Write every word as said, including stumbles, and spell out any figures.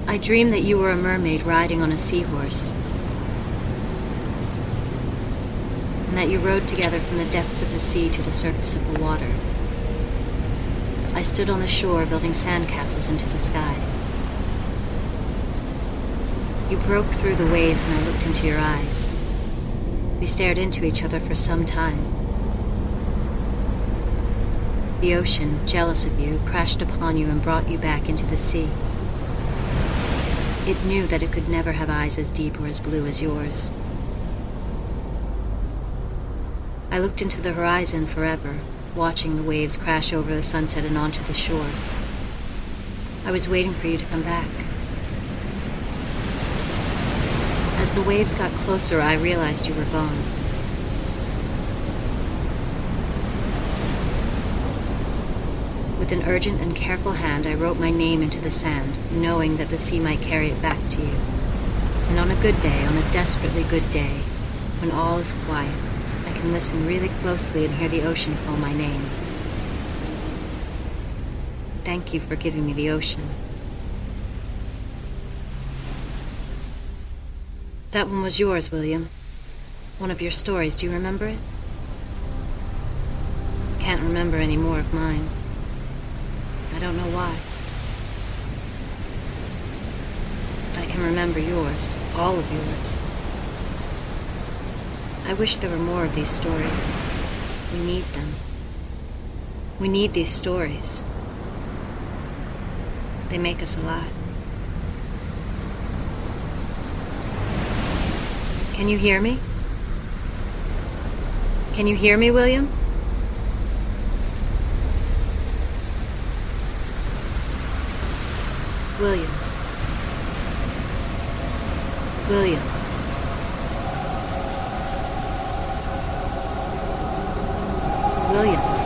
I dreamed that you were a mermaid riding on a seahorse, and that you rode together from the depths of the sea to the surface of the water. I stood on the shore building sandcastles into the sky. You broke through the waves and I looked into your eyes. We stared into each other for some time. The ocean, jealous of you, crashed upon you and brought you back into the sea. It knew that it could never have eyes as deep or as blue as yours. I looked into the horizon forever, watching the waves crash over the sunset and onto the shore. I was waiting for you to come back. As the waves got closer, I realized you were gone. With an urgent and careful hand, I wrote my name into the sand, knowing that the sea might carry it back to you. And on a good day, on a desperately good day, when all is quiet, I can listen really closely and hear the ocean call my name. Thank you for giving me the ocean. That one was yours, William. One of your stories. Do you remember it? Can't remember any more of mine. I don't know why. But I can remember yours, all of yours. I wish there were more of these stories. We need them. We need these stories. They make us alive. Can you hear me? Can you hear me, William? William. William. William.